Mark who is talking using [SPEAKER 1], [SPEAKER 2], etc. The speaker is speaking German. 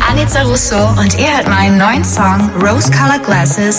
[SPEAKER 1] Anita Russo und ihr hört meinen neuen Song Rose Colored Glasses